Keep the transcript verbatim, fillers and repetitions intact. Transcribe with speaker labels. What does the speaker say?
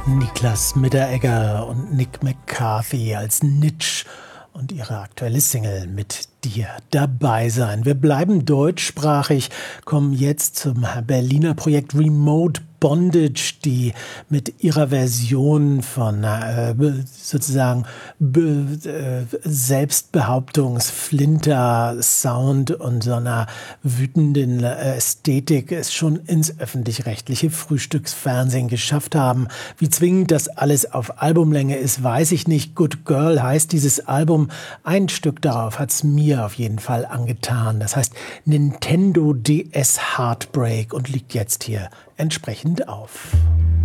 Speaker 1: Niklas Mitteregger und Nick McCarthy als Nitsch und ihre aktuelle Single Mit dir dabei sein. Wir bleiben deutschsprachig, kommen jetzt zum Berliner Projekt Remote Bondage, die mit ihrer Version von äh, sozusagen Be äh, Selbstbehauptungs-Flinter-Sound und so einer wütenden äh, Ästhetik es schon ins öffentlich-rechtliche Frühstücksfernsehen geschafft haben. Wie zwingend das alles auf Albumlänge ist, weiß ich nicht. Good Girl heißt dieses Album. Ein Stück darauf hat's mir auf jeden Fall angetan. Das heißt Nintendo D S Heartbreak und liegt jetzt hier entsprechend auf.